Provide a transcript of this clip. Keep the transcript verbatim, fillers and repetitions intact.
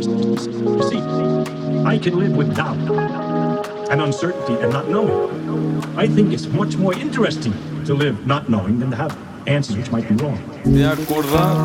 You see, I can live with doubt and uncertainty and not knowing. I think it's much more interesting to live not knowing than to have answers which might be wrong. De acordar